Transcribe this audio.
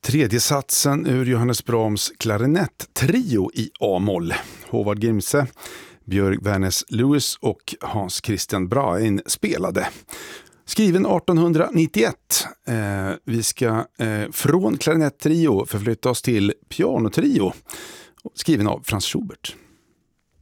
Tredje satsen ur Johannes Brahms klarinett-trio i A-moll. Håvard Gimse, Björg Wernes Lewis och Hans Christian Brain spelade. Skriven 1891. Vi ska från klarinett-trio förflytta oss till pianotrio. Skriven av Franz Schubert.